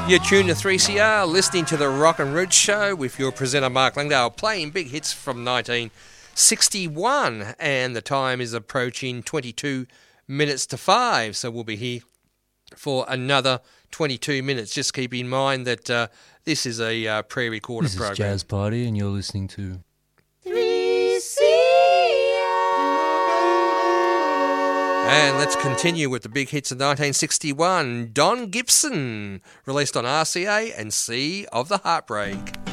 You're tuned to 3CR, listening to the Rock and Roots Show with your presenter Mark Langdale, playing big hits from 1961, and the time is approaching 22 minutes to 5, so we'll be here for another 22 minutes. Just keep in mind that this is a pre-recorded program. This is Jazz Party, and you're listening to 3CR. And let's continue with the big hits of 1961. Don Gibson, released on RCA and Sea of the Heartbreak.